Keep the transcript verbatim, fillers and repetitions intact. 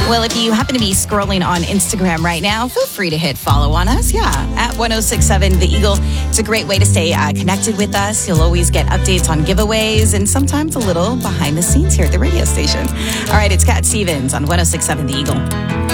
Well, if you happen to be scrolling on Instagram right now, feel free to hit follow on us. Yeah, at ten sixty-seven The Eagle. It's a great way to stay uh, connected with us. You'll always get updates on giveaways and sometimes a little behind the scenes here at the radio station. All right, it's Cat Stevens on ten sixty-seven The Eagle.